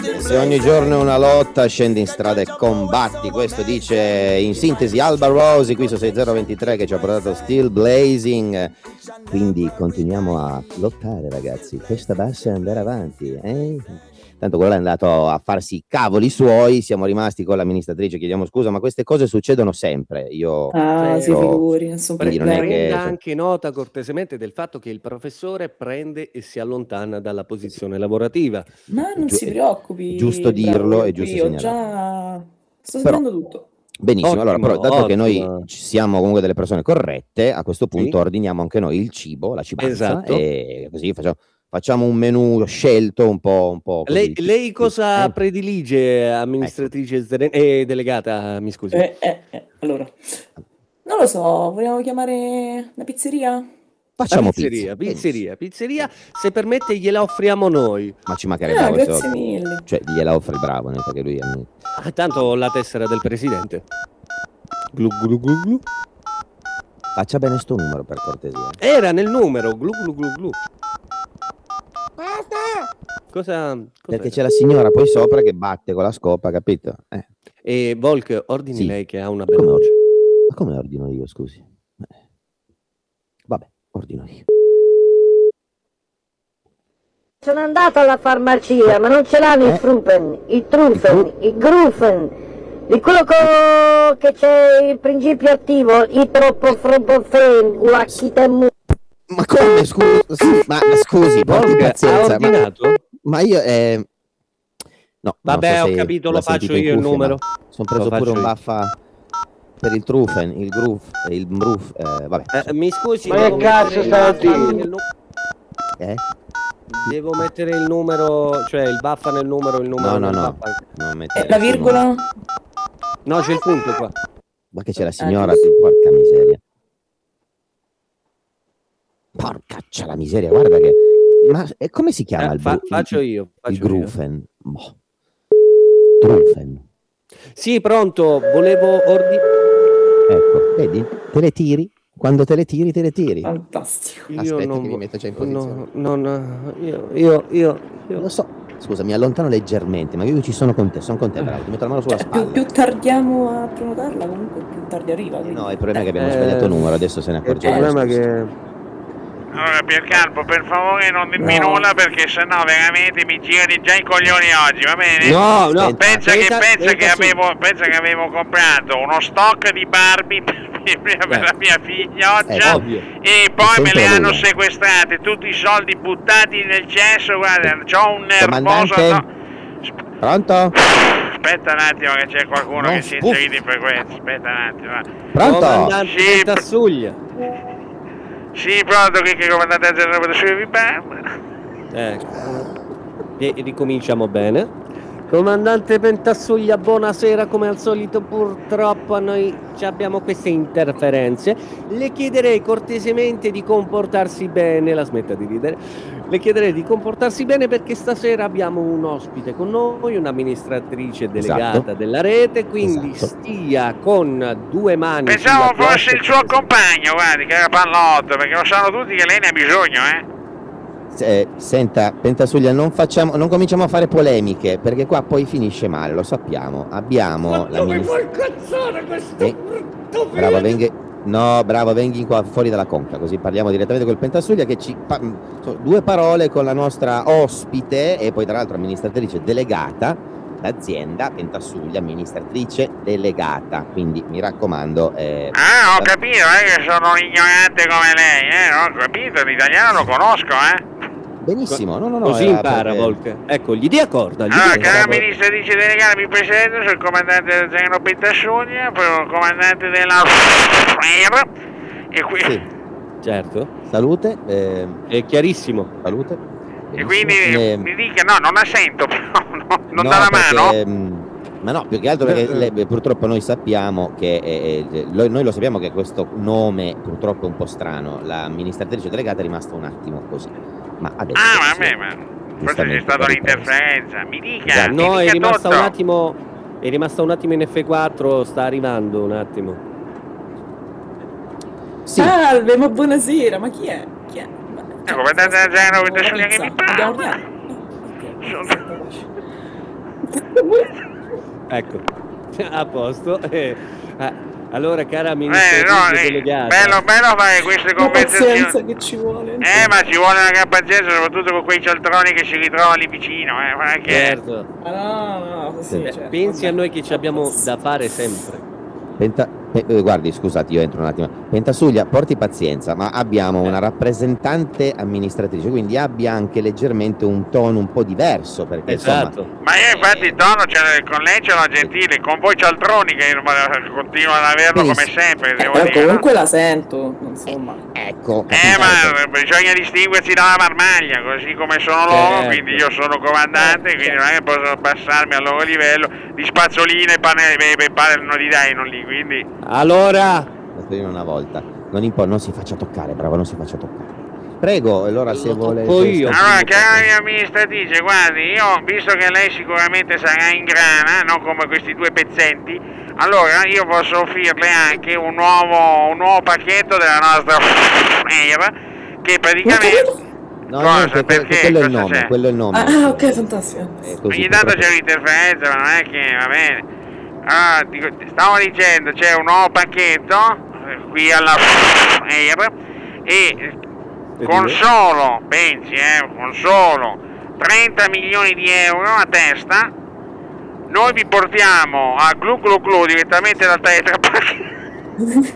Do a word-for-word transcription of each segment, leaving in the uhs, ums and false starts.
Se ogni giorno è una lotta, scendi in strada e combatti. Questo dice in sintesi Alba Rosi qui su sei zero due tre, che ci ha portato Still Blazing. Quindi continuiamo a lottare, ragazzi. Questa basta è andare avanti, eh? Tanto quello è andato a farsi i cavoli suoi, siamo rimasti con l'amministratrice, chiediamo scusa, ma queste cose succedono sempre. Io Ah, si figuri, non so quindi non è che Prenda anche nota cortesemente del fatto che il professore prende e si allontana dalla posizione lavorativa. Ma non Giu- si preoccupi. è giusto dirlo, bravo, è giusto io segnalare. già sto Però- sapendo tutto. Benissimo, allora, Ottimo, però dato che noi ottimo. ci siamo comunque delle persone corrette, a questo punto Sì. ordiniamo anche noi il cibo, la cibanza, Esatto. e così facciamo, facciamo un menù scelto un po', un po' così. Lei, lei cosa Eh, predilige, amministratrice Zeren- eh, delegata, mi scusi? Eh, eh, eh, allora, non lo so, vogliamo chiamare la pizzeria? Facciamo La pizzeria, pizza. pizzeria, pizzeria, se permette gliela offriamo noi. Ma ci mancherebbe Ah, questo. grazie mille. Cioè, gliela offre il bravo, nel perché lui è un- Ah, tanto ho la tessera del presidente. Glu, glu, glu, glu. Faccia bene sto numero, per cortesia. Era nel numero, glu glu glu glu. Cosa? Perché cos'era? c'è la signora poi sopra che batte con la scopa, capito? Eh, E Volk, ordini Sì. lei che ha una bella come voce. ordino? Ma come ordino io, scusi? Eh. Vabbè, ordino io. Sono andato alla farmacia, ma non ce l'hanno Eh? i Fruppen, i Truffen, I i Gruffen, di quello co- che c'è il principio attivo, i tropofrobofen, uacchitemu. Ma come, scusi? Sì, ma ma scusi, porti Volk, ha pazienza. Ma, ordinato? ma io... Eh... No, Vabbè, non so ho se capito, l'ha lo faccio sentito in io il cuffia, numero. ma Sono preso Lo pure faccio un io. baffa per il Trufen, il Groove, e il Mruf, eh, vabbè. Eh, mi scusi, Ma devo che cazzo mettere stai a il buffa dire? nel nu- Eh? Devo mettere il numero, cioè il buffa nel numero, il numero No, no, nel no. buffa. Non mettere Eh, la nessun virgola? numero. No, c'è il punto qua. Ma che c'è la signora, Ah, giusto. porca miseria. Porcaccia la miseria, guarda che... Ma e come si chiama Eh, il, fa- bru- faccio il, io, il faccio io. Grufen? Boh. Trufen. Sì, pronto, volevo ordinare. Ecco, vedi? Te le tiri. Quando te le tiri, te le tiri. Fantastico. Io Aspetti non che mi vo- metto già in posizione. No, no, io, io, io, io- Lo so. Scusa, mi allontano leggermente, ma io ci sono con te, sono con te, bravo. Ti metto la mano sulla Cioè, spalla. più, più tardiamo a prenotarla, comunque più tardi arriva. Eh quindi. no, il problema è che abbiamo Eh, sbagliato numero, adesso se ne il accorgerà. problema è scusa. che Allora, Piercalpo, per favore non dimmi No. nulla perché sennò veramente mi girano già i coglioni oggi, va bene? no, no, Aspetta. Pensa, che, Aspetta, pensa, che aspetta, sì. avevo, pensa che avevo comprato uno stock di Barbie per, per- per la mia figlioccia Eh, ovvio. e poi me Sempre le hanno lui. sequestrate, tutti i soldi buttati nel cesso, guarda, c'ho un nervoso... Comandante? no. Pronto? Aspetta un attimo che c'è qualcuno Non che si è spuff. inserito in frequenza, aspetta un attimo. va. Pronto? Comandante Sì. Tassuglia. Sì, pronto, che, che comandante del generale su vi parla? Ecco. E ricominciamo bene. Comandante Pentassuglia, buonasera, come al solito purtroppo noi ci abbiamo queste interferenze. Le chiederei cortesemente di comportarsi bene, la smetta di ridere. Le chiederei di comportarsi bene perché stasera abbiamo un ospite con noi, un'amministratrice delegata Esatto. della rete, quindi Esatto. stia con due mani Pensavo sulla fosse coscia. il suo compagno, guardi, che era Pallotto, perché lo sanno tutti che lei ne ha bisogno, eh? Eh, senta, Pentasuglia, non facciamo, non cominciamo a fare polemiche, perché qua poi finisce male, lo sappiamo. Abbiamo la ministra... Eh, bravo, venghi... No, bravo, venghi qua fuori dalla conca, così parliamo direttamente col Pentasuglia che ci... pa- so, due parole con la nostra ospite e poi tra l'altro amministratrice delegata d'azienda, Pentasuglia, amministratrice delegata, quindi mi raccomando... Eh, Ah, ho capito, eh, che sono un ignorante come lei, eh? Ho capito, l'italiano lo conosco, eh? benissimo, no, no, no. Così era impara, perché- Volk. Ecco, gli dia corda. Gli Allora, dia cara corda. amministratrice delegata, mi presento, sono il comandante del Zeno Pentassuglia, poi il comandante della... E, qui... Sì, Certo, salute, eh, è chiarissimo. salute. e Benissimo. quindi Eh, mi dica, no, non la sento, però, no, non no, dà la perché, mano? mh, ma no, più che altro perché lei- purtroppo noi sappiamo che eh, eh, lo- noi lo sappiamo che questo nome purtroppo è un po' strano. L'amministratrice delegata è rimasta un attimo così. Ma adesso Ah, sì, vabbè, ma forse c'è giustamente stata è ripresa. un'interferenza. Mi dica, Esatto. mi No, è dica rimasta tutto. un attimo. È rimasta un attimo in F quattro, sta arrivando un attimo. Sì, Salve, ma buonasera, ma chi è? Chi è? Eh, comandante del Zeno Pentassuglia che mi Andiamo parla. via. Ok, aspetta, Ecco, a posto. Eh, ah, allora, cara Eh, amministratrice no, eh, delegata, bello, bello fare queste La pazienza conversazioni. che ci vuole. Eh, ma ci vuole una gran pazienza, soprattutto con quei cialtroni che si ritrovano lì vicino, eh, non è che... certo, Ah, no, no, sì, Sì. certo, pensi vabbè. a noi che ci abbiamo da fare sempre. Penta- eh, eh, guardi, scusate, io entro un attimo. Pentasuglia, porti pazienza, ma abbiamo una rappresentante amministratrice, quindi abbia anche leggermente un tono un po' diverso, perché Esatto. Ma io infatti il tono ce- con lei ce l'ho gentile, con voi cialtroni che ma, continuano ad averlo come Benissimo. sempre, Eh, devo però dire, no? comunque la sento, insomma. insomma, ecco, Eh, capito? ma bisogna distinguersi dalla marmaglia, così come sono loro, Certo. quindi io sono comandante, quindi non è che posso passarmi al loro livello di spazzoline e pane, e, e pane non li dai, non lì, quindi... Allora, Aspetta una volta, non impo- non si faccia toccare, bravo, non si faccia toccare. Prego, allora se Lo vuole... tocco io. Allora, cara mia amministratrice, guardi, io, visto che lei sicuramente sarà in grana, non come questi due pezzenti, allora io posso offrirle anche un nuovo, un nuovo pacchetto della nostra Air, che praticamente... No, Cosa? niente, que- Perché? quello è il Cosa nome, c'è? quello è il nome. Ah, ok, fantastico. Eh, così, Ogni tanto purtroppo- c'è un'interferenza, ma non è che va bene. Allora, dico, stavo dicendo, c'è un nuovo pacchetto eh, qui alla Air e E con due? solo, pensi, eh, con solo trenta milioni di euro a testa, noi vi portiamo a Glu Glu Glu direttamente dal Tetra Pak.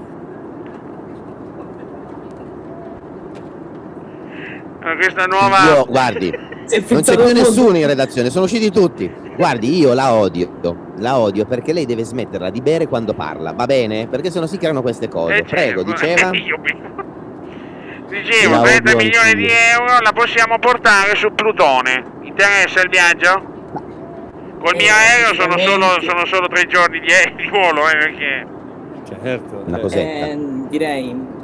Questa nuova... Io, guardi, Si è non c'è fissato più il mondo. nessuno in redazione, sono usciti tutti. Guardi, io la odio, la odio perché lei deve smetterla di bere quando parla, va bene? Perché sennò si creano queste cose. Eh, Prego, certo, diceva? io bevo. Dicevo, La trenta odio milioni di anch'io. euro la possiamo portare su Plutone. Interessa il viaggio? Col mio Eh, aereo sono solo, sicuramente. sono solo tre giorni di, di volo, eh, perché... certo. Una eh. cosetta. Eh, direi mm,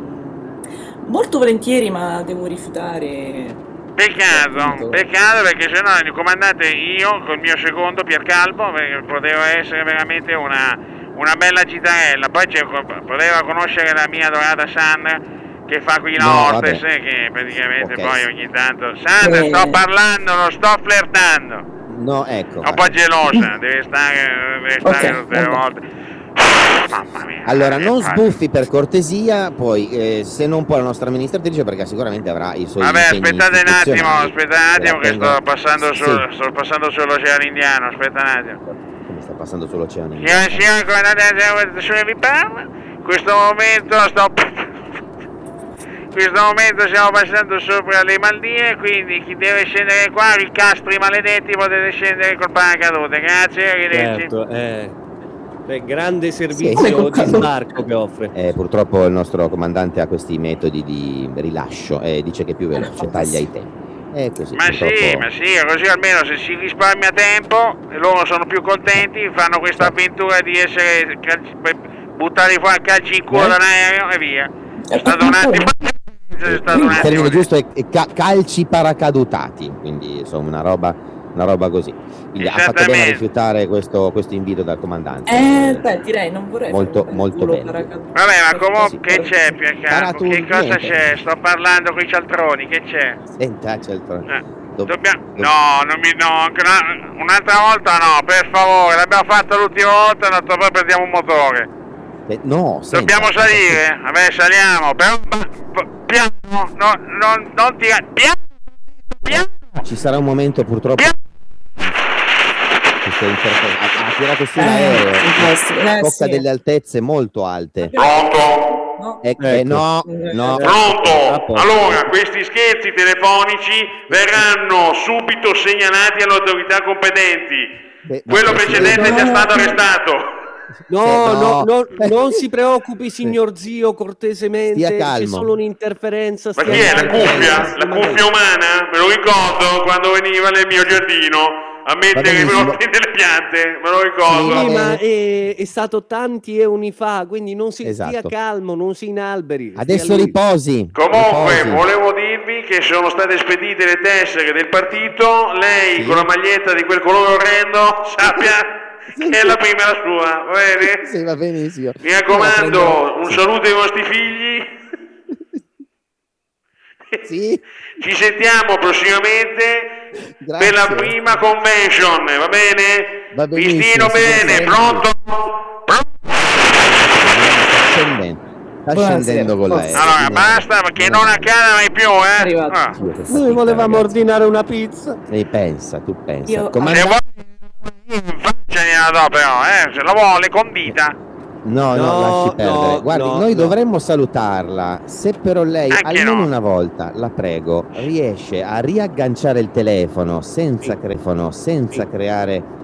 molto volentieri, ma devo rifiutare. Peccato, Appunto. peccato perché sennò il comandante io, col mio secondo Piercalbo, perché poteva essere veramente una, una bella gitarella. Poi c'è- poteva conoscere la mia adorata Sandra, che fa qui la No, hostess, vabbè. che praticamente Ok. poi ogni tanto... Sandra, Eh. sto parlando, non sto flirtando. No, ecco. È un po' gelosa, deve stare, deve stare Ok, tutte le vabbè. volte. Mamma mia. Allora, che non palle. sbuffi per cortesia, poi eh, se non può la nostra amministratrice, perché sicuramente avrà i suoi Vabbè, impegni aspettate un attimo, istituzionali. aspettate un attimo che Tengo- sto passando, Sì, su, sto passando sull'Oceano Indiano, aspetta un attimo. come sta passando sull'oceano. Signora e signori, comandante se vi parla, in questo momento sto... In questo momento stiamo passando sopra le Maldive, quindi chi deve scendere qua, ricastri maledetti, potete scendere col paracadute. Grazie, arrivederci. Certo, eh. Beh, grande Sì. servizio di sbarco che offre. Eh, purtroppo il nostro comandante ha questi metodi di rilascio e dice che è più veloce, Ah, taglia sì. i tempi. È così, Ma purtroppo... sì, ma sì, così almeno se si risparmia tempo e loro sono più contenti, fanno questa avventura di essere calci- buttati fuori a calci in culo Eh? da un aereo e via. È Eh, stato un attimo... È stato un Il attimo... termine giusto è è ca- calci paracadutati, quindi insomma una roba, una roba così. Quindi ha fatto bene a Esattamente. rifiutare questo, questo invito dal comandante. Eh, beh, direi, non vorrei. Molto- fare un molto culo bene. paracadute. Vabbè, ma comunque Sì. che c'è, Piercalbo? Che Paratu- cosa niente. c'è? Sto parlando con i cialtroni, che c'è? Senta, c'è il tro- Eh, do- Dobbiamo... do- No, non mi... No, anche una- un'altra volta no, per favore, l'abbiamo fatto l'ultima volta, e detto poi prendiamo un motore. eh, no, senta, Dobbiamo salire? Vabbè, saliamo, però ma- p- piano, no, non, non tirare, piano, piano, Ci sarà un momento purtroppo piano. che si è interfe- ha, ha tirato su un Eh, aereo, fantastico. Eh, tocca sì. delle altezze molto alte. Pronto? No? Eh, eh, Ecco. no, no. A Pronto? posto. Allora, questi scherzi telefonici verranno subito segnalati alle autorità competenti. Eh, ma- Quello eh, precedente è già stato arrestato. No, Sì, no, no. no, non si preoccupi, signor zio, cortesemente. Stia calmo. C'è solo un'interferenza. Ma stia chi è la calmo. cuffia? La cuffia umana? Me lo ricordo quando veniva nel mio giardino a mettere i benissimo. brotti delle piante, me lo Sì, ricordo. Sì, va ma bene. è, è stato tanti eoni fa, quindi non si stia Esatto. calmo, non si inalberi. stia Adesso lì. riposi. Comunque, riposi. volevo dirvi che sono state spedite le tessere del partito. Lei Sì. con la maglietta di quel colore orrendo sappia Sì, che è sì. la prima la sua, va bene? Sì, va benissimo. Mi raccomando, Io la prendo- un saluto ai vostri figli. Sì. Ci sentiamo prossimamente Grazie. per la prima convention, va bene? Va benissimo, Vistino si bene, conferma. pronto? Pronto? Sta scendendo, sta Buonasera, scendendo con buonasera. l'aereo. Allora, basta perché non accada mai più, eh? Arrivato. Ah. Dio, che Noi schifo, volevamo ragazzi. ordinare una pizza. E pensa, tu pensa. Io- Se Comandante- vuoi in faccia gliela do però, eh? Se la vuole condita. No, no, No, lasci perdere. no, Guardi, no, noi no. dovremmo salutarla. Se però lei, Anche almeno no. una volta, la prego, riesce a riagganciare il telefono senza Sì. crefono, senza Sì. creare